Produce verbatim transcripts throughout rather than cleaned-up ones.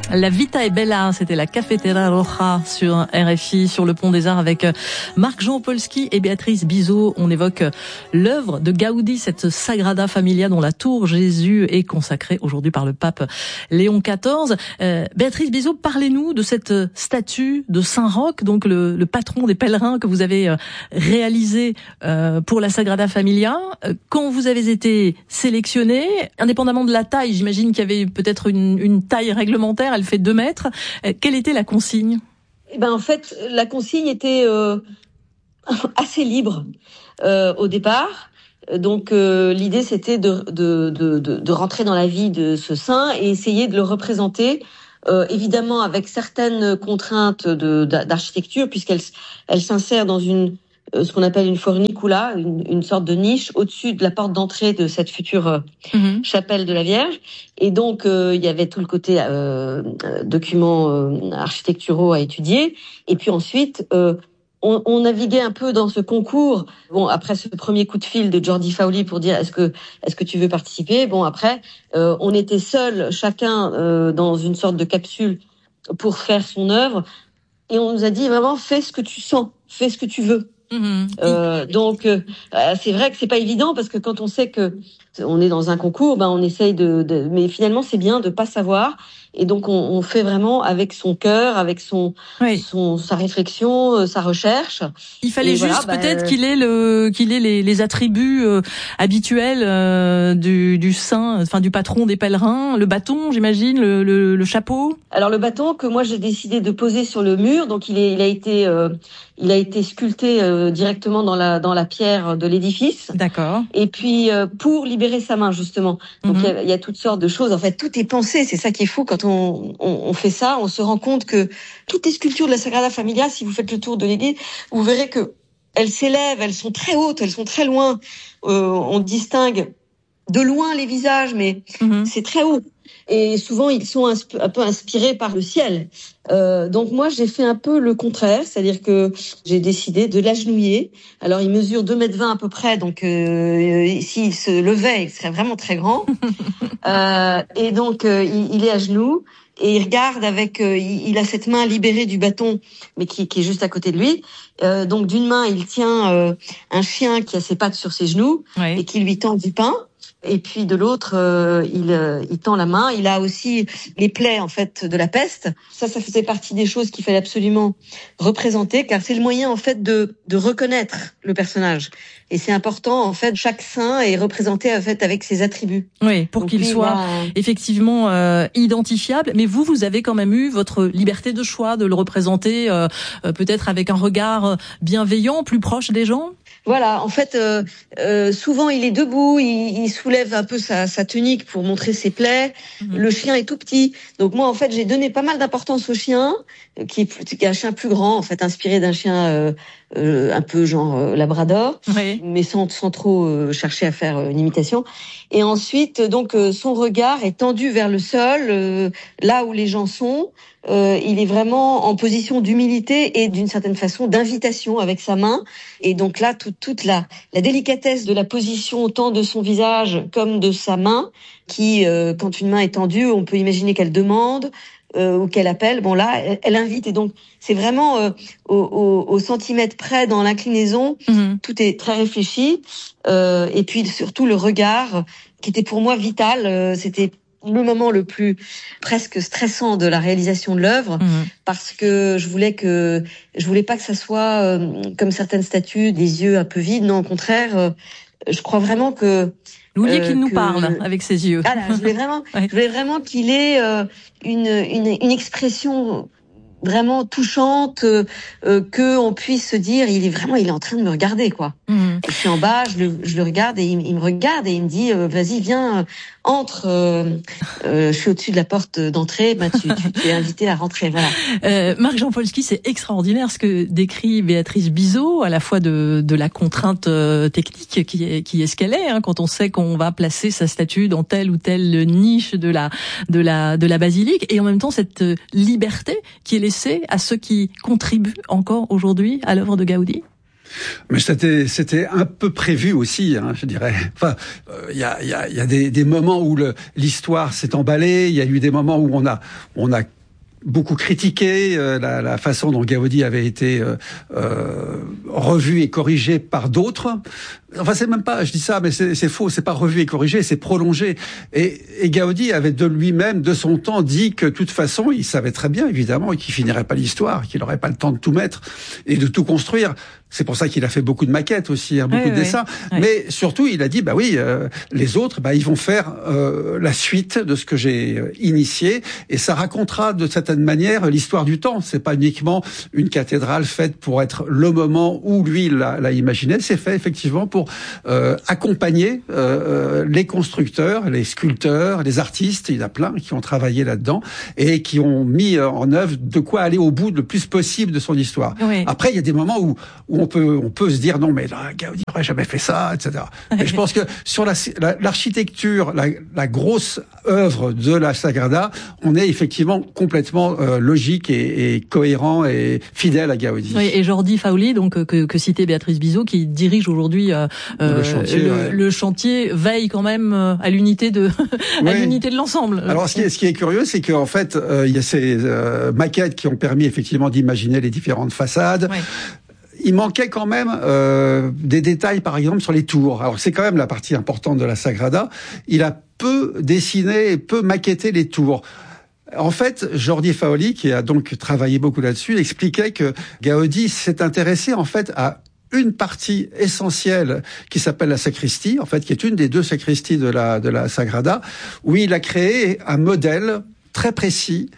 La Vita è bella, c'était la Cafetera Roja sur R F I, sur le Pont des Arts avec Marc-Jean Opolski et Béatrice Bizot. On évoque l'œuvre de Gaudi, cette Sagrada Familia dont la tour Jésus est consacrée aujourd'hui par le pape Léon quatorze. Euh, Béatrice Bizot, parlez-nous de cette statue de Saint-Roch, donc le, le patron des pèlerins que vous avez réalisé euh, pour la Sagrada Familia. Quand vous avez été sélectionné, indépendamment de la taille, j'imagine qu'il y avait peut-être une, une taille réglementaire, elle fait deux mètres. Quelle était la consigne ? Eh ben, en fait, la consigne était euh, assez libre euh, au départ. Donc, euh, l'idée, c'était de, de, de, de, de rentrer dans la vie de ce saint et essayer de le représenter, euh, évidemment avec certaines contraintes de, d'architecture, puisqu'elle elle s'insère dans une ce qu'on appelle une fornicula, une, une sorte de niche au-dessus de la porte d'entrée de cette future euh, mmh. chapelle de la Vierge. Et donc, euh, il y avait tout le côté euh, documents euh, architecturaux à étudier. Et puis ensuite, euh, on, on naviguait un peu dans ce concours. Bon, après ce premier coup de fil de Jordi Fowlie pour dire est-ce que est-ce que tu veux participer ? Bon, après, euh, on était seuls, chacun euh, dans une sorte de capsule pour faire son œuvre. Et on nous a dit vraiment, fais ce que tu sens, fais ce que tu veux. Mmh. Euh, donc euh, c'est vrai que c'est pas évident parce que quand on sait que on est dans un concours, ben on essaye de, de mais finalement c'est bien de pas savoir et donc on, on fait vraiment avec son cœur, avec son, oui. son sa réflexion, sa recherche. Il fallait et juste voilà, peut-être ben, qu'il ait le qu'il ait les, les attributs euh, habituels euh, du du saint, enfin du patron des pèlerins, le bâton, j'imagine, le, le, le chapeau. Alors le bâton que moi j'ai décidé de poser sur le mur, donc il est il a été euh, il a été sculpté euh, directement dans la dans la pierre de l'édifice. D'accord. Et puis euh, pour libérer sa main justement. Donc mm-hmm. il, y a, il y a toutes sortes de choses. En fait, tout est pensé. C'est ça qui est fou quand on, on on fait ça. On se rend compte que toutes les sculptures de la Sagrada Familia, si vous faites le tour de l'église, vous verrez que elles s'élèvent, elles sont très hautes, elles sont très loin. Euh, on distingue de loin les visages, mais mm-hmm. c'est très haut. Et souvent, ils sont insp- un peu inspirés par le ciel. Euh, donc moi, j'ai fait un peu le contraire, c'est-à-dire que j'ai décidé de l'agenouiller. Alors, il mesure deux mètres vingt à peu près, donc euh, s'il se levait, il serait vraiment très grand. euh, et donc, euh, il, il est à genoux et il regarde avec... Euh, il, il a cette main libérée du bâton, mais qui, qui est juste à côté de lui. Euh, donc, d'une main, il tient euh, un chien qui a ses pattes sur ses genoux oui. et qui lui tend du pain. Et puis de l'autre, euh, il, euh, il tend la main. Il a aussi les plaies en fait de la peste. Ça, ça faisait partie des choses qu'il fallait absolument représenter, car c'est le moyen en fait de, de reconnaître le personnage. Et c'est important en fait. Chaque saint est représenté en fait avec ses attributs. Oui, pour Donc, qu'il lui, soit a... effectivement euh, identifiable. Mais vous, vous avez quand même eu votre liberté de choix de le représenter, euh, euh, peut-être avec un regard bienveillant, plus proche des gens. Voilà, en fait, euh, euh, souvent il est debout, il, il soulève un peu sa, sa tunique pour montrer ses plaies. Mmh. Le chien est tout petit, donc moi en fait j'ai donné pas mal d'importance au chien, qui est, plus, qui est un chien plus grand, en fait inspiré d'un chien euh, euh, un peu genre euh, labrador, oui. mais sans, sans trop euh, chercher à faire euh, une imitation. Et ensuite, donc euh, son regard est tendu vers le sol, euh, là où les gens sont. Euh, il est vraiment en position d'humilité et d'une certaine façon d'invitation avec sa main. Et donc là, tout, toute la, la délicatesse de la position, autant de son visage comme de sa main, qui, euh, quand une main est tendue, on peut imaginer qu'elle demande euh, ou qu'elle appelle. Bon là, elle, elle invite. Et donc, c'est vraiment euh, au, au, au centimètre près dans l'inclinaison. Mmh. Tout est très réfléchi. Euh, et puis surtout le regard, qui était pour moi vital. Euh, c'était le moment le plus presque stressant de la réalisation de l'œuvre, mmh. parce que je voulais que je voulais pas que ça soit euh, comme certaines statues, des yeux un peu vides. Non, au contraire, euh, je crois vraiment que vous vouliez euh, qu'il nous que, parle avec ses yeux. Ah là, je voulais vraiment, ouais. je voulais vraiment qu'il ait euh, une, une une expression vraiment touchante, euh, euh, que on puisse se dire, il est vraiment, il est en train de me regarder, quoi. Mmh. Et je suis en bas, je le, je le regarde et il, il me regarde et il me dit, euh, vas-y, viens, entre. Euh, euh, je suis au-dessus de la porte d'entrée, bah tu, tu, tu es invité à rentrer, voilà. Euh, Marc-Jean Opolski, c'est extraordinaire ce que décrit Béatrice Bizot, à la fois de, de la contrainte euh, technique qui est, qui est ce qu'elle est, hein, quand on sait qu'on va placer sa statue dans telle ou telle niche de la, de la, de la basilique, et en même temps cette liberté qui est laissée à ceux qui contribuent encore aujourd'hui à l'œuvre de Gaudi. Mais c'était c'était un peu prévu aussi, hein, je dirais. Enfin, il euh, y a il y a il y a des des moments où le l'histoire s'est emballée, il y a eu des moments où on a on a beaucoup critiqué euh, la, la façon dont Gaudi avait été euh, euh, revu et corrigé par d'autres. Enfin, c'est même pas, je dis ça, mais c'est, c'est faux, c'est pas revu et corrigé, c'est prolongé. Et, et Gaudi avait de lui-même, de son temps, dit que de toute façon, il savait très bien, évidemment, qu'il finirait pas l'histoire, qu'il n'aurait pas le temps de tout mettre et de tout construire. C'est pour ça qu'il a fait beaucoup de maquettes aussi, hein, beaucoup oui, de oui, dessins. oui. Mais surtout, il a dit, bah oui, euh, les autres, bah ils vont faire euh, la suite de ce que j'ai euh, initié, et ça racontera de certaine manière l'histoire du temps. C'est pas uniquement une cathédrale faite pour être le moment où lui l'a, l'a imaginé. C'est fait effectivement pour euh, accompagner euh, les constructeurs, les sculpteurs, les artistes. Il y en a plein qui ont travaillé là-dedans et qui ont mis en œuvre de quoi aller au bout le plus possible de son histoire. Oui. Après, il y a des moments où, où on peut, on peut se dire non, mais là, Gaudi n'aurait jamais fait ça, et cetera. Mais je pense que sur la, la, l'architecture, la, la grosse œuvre de la Sagrada, on est effectivement complètement euh, logique et, et cohérent et fidèle à Gaudi. Oui, et Jordi Fauli, donc que, que citait Béatrice Bizot, qui dirige aujourd'hui euh, le, chantier, le, ouais. le chantier, veille quand même à l'unité de à oui. l'unité de l'ensemble. Alors, ce qui est, ce qui est curieux, c'est qu'en fait, euh, il y a ces euh, maquettes qui ont permis effectivement d'imaginer les différentes façades. Oui. Il manquait quand même euh, des détails, par exemple, sur les tours. Alors, c'est quand même la partie importante de la Sagrada. Il a peu dessiné et peu maquetté les tours. En fait, Jordi Fauli, qui a donc travaillé beaucoup là-dessus, expliquait que Gaudi s'est intéressé en fait à une partie essentielle qui s'appelle la sacristie, en fait, qui est une des deux sacristies de la de la Sagrada, où il a créé un modèle très précis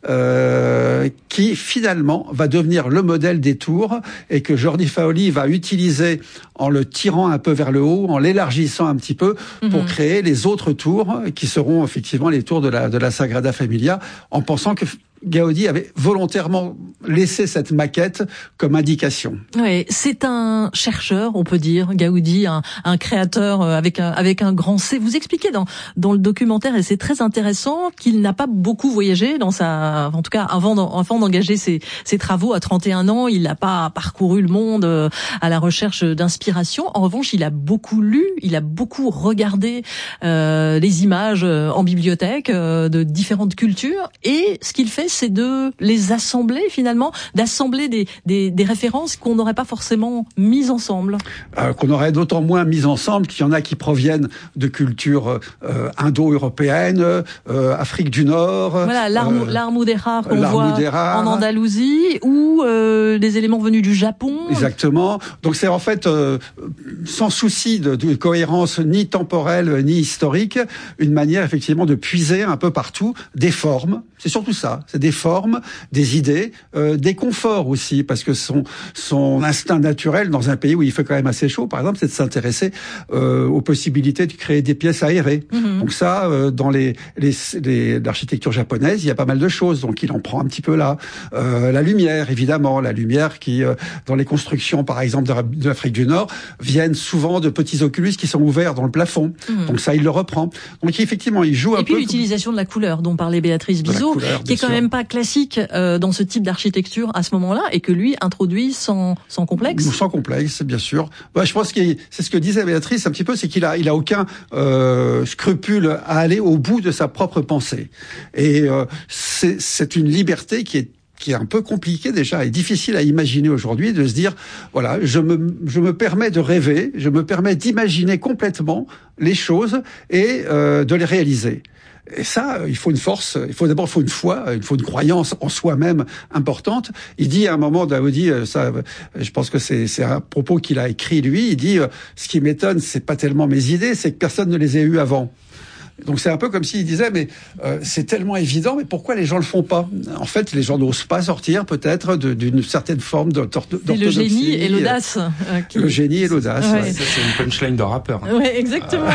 euh, qui finalement va devenir le modèle des tours, et que Jordi Fauli va utiliser en le tirant un peu vers le haut, en l'élargissant un petit peu, mmh. pour créer les autres tours qui seront effectivement les tours de la de la Sagrada Familia, en pensant que Gaudi avait volontairement laissé cette maquette comme indication. Oui, c'est un chercheur, on peut dire, Gaudi, un, un créateur avec un, avec un grand C. Vous expliquez dans, dans le documentaire, et c'est très intéressant, qu'il n'a pas beaucoup voyagé dans sa, en tout cas, avant, avant d'engager ses, ses travaux à trente et un ans, il n'a pas parcouru le monde à la recherche d'inspiration. En revanche, il a beaucoup lu, il a beaucoup regardé euh, les images en bibliothèque euh, de différentes cultures, et ce qu'il fait, c'est de les assembler finalement, d'assembler des, des, des références qu'on n'aurait pas forcément mises ensemble. Euh, qu'on aurait d'autant moins mises ensemble qu'il y en a qui proviennent de cultures euh, indo-européennes, euh, Afrique du Nord. Voilà, l'arme, euh, l'armoudera qu'on voit en Andalousie, ou euh, des éléments venus du Japon. Exactement. Donc c'est en fait, euh, sans souci de, de cohérence ni temporelle ni historique, une manière effectivement de puiser un peu partout des formes. C'est surtout ça, c'est des formes, des idées, euh, des conforts aussi, parce que son son instinct naturel dans un pays où il fait quand même assez chaud, par exemple, c'est de s'intéresser euh, aux possibilités de créer des pièces aérées. Mm-hmm. Donc ça, euh, dans les, les les l'architecture japonaise, il y a pas mal de choses. Donc il en prend un petit peu là. Euh, la lumière, évidemment, la lumière qui euh, dans les constructions, par exemple, de, de l'Afrique du Nord, viennent souvent de petits oculus qui sont ouverts dans le plafond. Mm-hmm. Donc ça, il le reprend. Donc effectivement, il joue un peu. Et puis peu l'utilisation comme... de la couleur dont parlait Béatrice Bizot, couleur, qui est quand sûr. même pas classique euh, dans ce type d'architecture à ce moment-là, et que lui introduit sans sans complexe. Sans complexe, bien sûr. Bah, je pense que c'est ce que disait Béatrice un petit peu, c'est qu'il a il a aucun euh, scrupule à aller au bout de sa propre pensée. Et euh, c'est c'est une liberté qui est qui est un peu compliqué déjà et difficile à imaginer aujourd'hui, de se dire, voilà, je me, je me permets de rêver, je me permets d'imaginer complètement les choses et euh, de les réaliser. Et ça, il faut une force, il faut d'abord il faut une foi, il faut une croyance en soi-même importante. Il dit à un moment, Gaudi, ça, je pense que c'est, c'est un propos qu'il a écrit lui, il dit, ce qui m'étonne, c'est pas tellement mes idées, c'est que personne ne les ait eues avant. Donc c'est un peu comme s'il disait, mais euh, c'est tellement évident, mais pourquoi les gens le font pas? En fait, les gens n'osent pas sortir peut-être de, d'une certaine forme d'orthodoxie. C'est le génie et l'audace. Euh, qui... Le génie et l'audace. Ouais. Ouais. Ça, c'est une punchline de rappeur. Hein. Oui, exactement.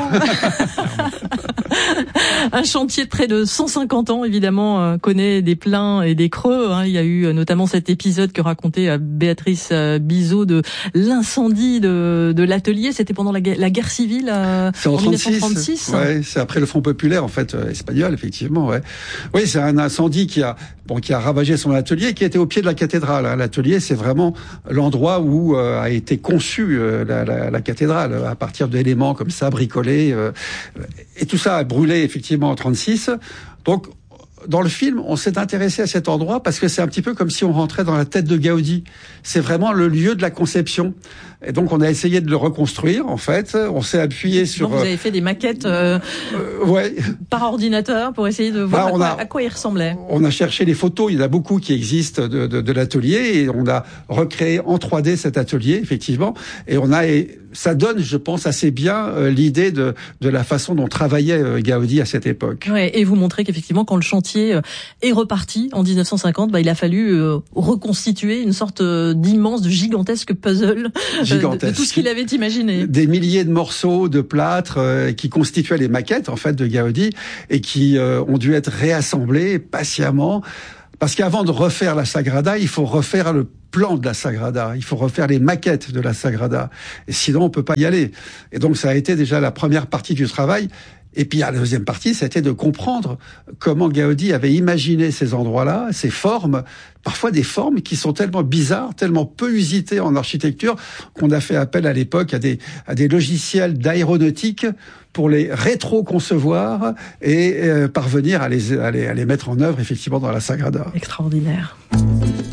Un chantier de près de cent cinquante ans, évidemment, euh, connaît des pleins et des creux. Hein. Il y a eu euh, notamment cet épisode que racontait euh, Béatrice euh, Bizot de l'incendie de, de l'atelier. C'était pendant la, la guerre civile euh, c'est en, en dix-neuf cent trente-six. Ouais, c'est après le Front populaire, en fait, euh, espagnol, effectivement, ouais. Oui, c'est un incendie qui a, bon, qui a ravagé son atelier, qui était au pied de la cathédrale. Hein. L'atelier, c'est vraiment l'endroit où euh, a été conçue euh, la, la, la cathédrale, à partir d'éléments comme ça, bricolés. Euh, et tout ça a brûlé, effectivement, en trente-six. Donc, dans le film, on s'est intéressé à cet endroit parce que c'est un petit peu comme si on rentrait dans la tête de Gaudi. C'est vraiment le lieu de la conception. Et donc, on a essayé de le reconstruire, en fait. On s'est appuyé sur... Donc, vous avez fait des maquettes euh, euh, ouais. par ordinateur pour essayer de voir bah, à, quoi, a, à quoi il ressemblait. On a cherché les photos. Il y en a beaucoup qui existent de, de, de l'atelier et on a recréé en trois D cet atelier, effectivement. Et on a... Et ça donne, je pense, assez bien euh, l'idée de, de la façon dont travaillait euh, Gaudi à cette époque. Ouais, et vous montrez qu'effectivement, quand le chantier est reparti en dix-neuf cent cinquante, bah, il a fallu euh, reconstituer une sorte d'immense, de gigantesque puzzle gigantesque. De, de tout ce qu'il avait imaginé. Des milliers de morceaux de plâtre euh, qui constituaient les maquettes en fait de Gaudi et qui euh, ont dû être réassemblés patiemment. Parce qu'avant de refaire la Sagrada, il faut refaire le plan de la Sagrada, il faut refaire les maquettes de la Sagrada. Et sinon, on peut pas y aller. Et donc, ça a été déjà la première partie du travail. Et puis, la deuxième partie, c'était de comprendre comment Gaudi avait imaginé ces endroits-là, ces formes, parfois des formes qui sont tellement bizarres, tellement peu usitées en architecture, qu'on a fait appel à l'époque à des, à des logiciels d'aéronautique pour les rétro-concevoir et euh, parvenir à les, à, les, à les mettre en œuvre, effectivement, dans la Sagrada. Extraordinaire.